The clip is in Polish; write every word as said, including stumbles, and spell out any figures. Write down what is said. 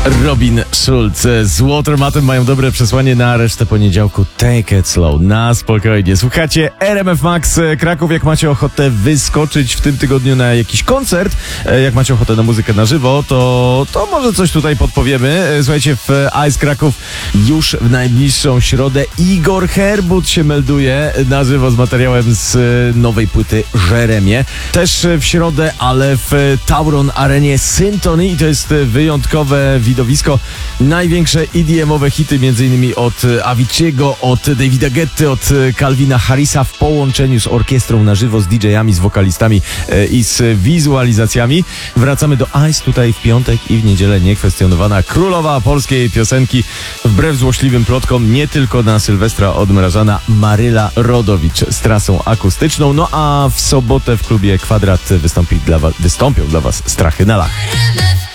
Robin Schulz z Watermatem mają dobre przesłanie na resztę poniedziałku. Take it slow, na spokojnie. Słuchacie R M F Max Kraków. Jak macie ochotę wyskoczyć w tym tygodniu na jakiś koncert, jak macie ochotę na muzykę na żywo, to, to może coś tutaj podpowiemy. Słuchajcie, w Ice Kraków już w najbliższą środę Igor Herbut się melduje na żywo z materiałem z nowej płyty Jeremie. Też w środę, ale w Tauron Arenie Syntony i to jest wyjątkowe widowisko. Największe E D M-owe hity, m.in. od Avicii'ego, od Davida Guetty, od Calvina Harrisa w połączeniu z orkiestrą na żywo, z D J-ami, z wokalistami i z wizualizacjami. Wracamy do Ice tutaj w piątek i w niedzielę niekwestionowana królowa polskiej piosenki, wbrew złośliwym plotkom, nie tylko na Sylwestra odmrażana, Maryla Rodowicz z trasą akustyczną. No a w sobotę w klubie Kwadrat wystąpi dla wa- wystąpią dla Was Strachy na Lach.